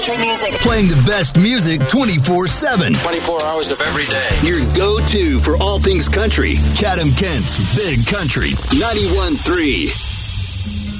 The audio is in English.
Music. Playing the best music 24/7. 24 hours of every day. Your go-to for all things country. Chatham Kent's Big Country 91.3.